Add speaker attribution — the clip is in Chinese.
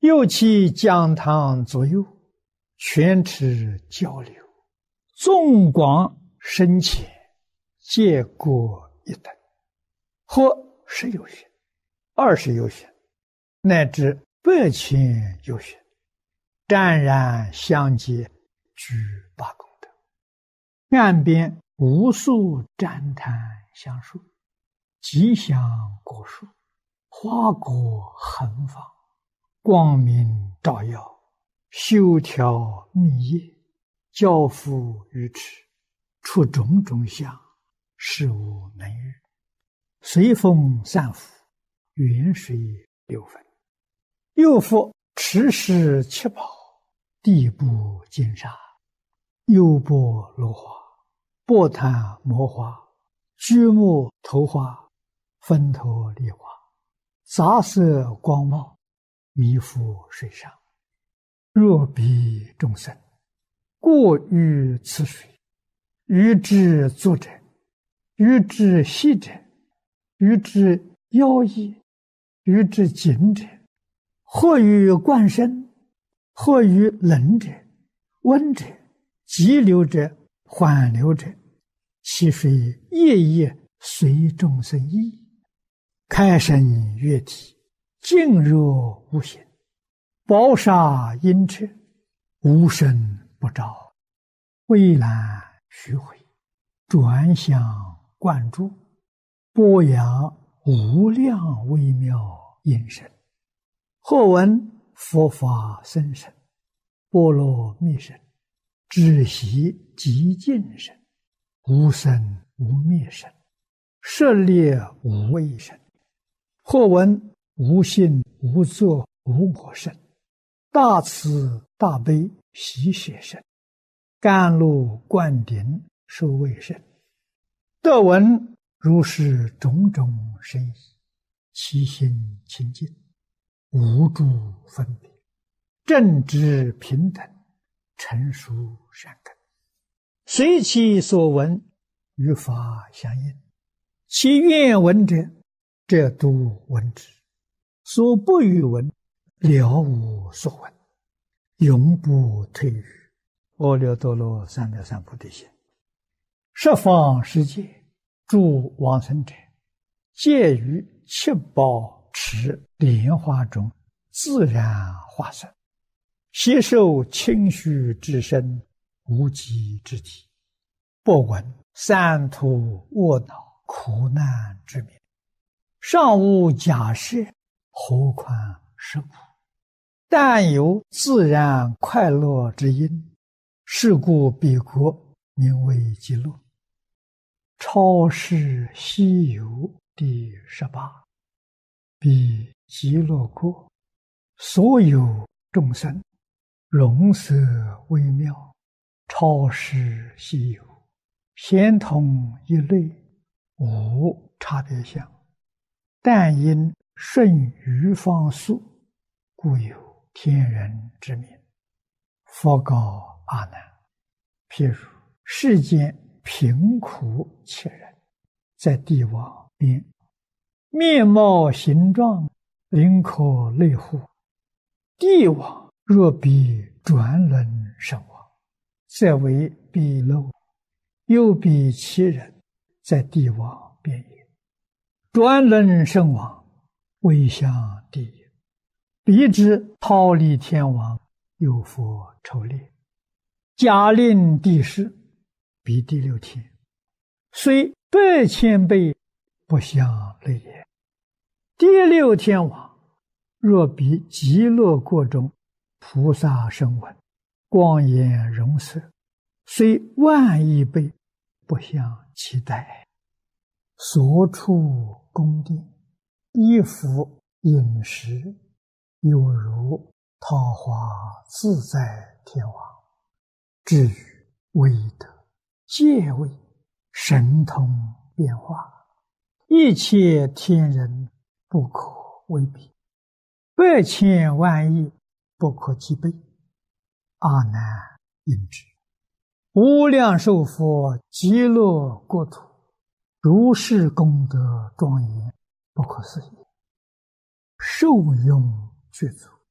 Speaker 1: 右其讲堂左右，全持交流，纵广深浅，皆各一等，或10有寻，20有寻，乃至100,000有寻，湛然相接，具8功德。岸边无数赞叹相述，吉祥果树，花果横放，光明照耀，修条密叶，交付于持，出种种相，事无能喻。随风散伏，远水流分。又复持世7宝，地部金沙，优波罗花，波檀摩花，居木头花，分头梨花，杂色光茂，弥覆水上。若彼众生过于此水，于之作者，于之息者，于之妖异，于之紧者，或于灌身，或于冷者，温者，急流者，缓流者，其水夜夜随众生意，开生月体，静若无形，宝沙阴彻，无声不照，微澜虚回，转向灌注，播扬无量微妙音声。或闻佛法僧声，波罗蜜声，止息极静声，无生无灭声，舍猎无畏声。或闻无性无作无我声，大慈大悲喜舍声，甘露灌顶受卫声。得闻如是种种声意，其心清净，无诸分别，正直平等，成熟善根。随其所闻，与法相应。其愿闻者，则度闻之；所不欲闻，了无所闻，永不退于阿耨多罗三藐三菩提心。十方世界诸往生者，皆于7宝池莲花中自然化身，悉受清虚之身，无极之体，不闻三途卧恼苦难之名，尚无假设，何况是苦？但有自然快乐之因，是故彼国名为极乐。超世西游第18。彼极乐国，所有众生，容色微妙，超世西游，咸同一类，无差别相。但因顺于方速，故有天人之名。佛告阿难：譬如世间贫苦切人，在地网边，面貌形状，灵可类乎？地网若比转轮身亡，则为彼漏；又比其人，在地网边也。转轮身亡，未向地也。彼之逃离天网，有佛抽猎，假令地势，彼第6天，虽100,000倍，不相类也。第6天网，若比极乐国中菩萨声闻，光颜容色，虽10000亿倍，不相期待。所处宫殿，衣服饮食，犹如桃花自在天王。至于威德、戒位、神通变化，一切天人不可为比，100,000万亿不可计备。阿难应知，无量寿佛极乐国土，如是功德庄严，不可思议，受用具足。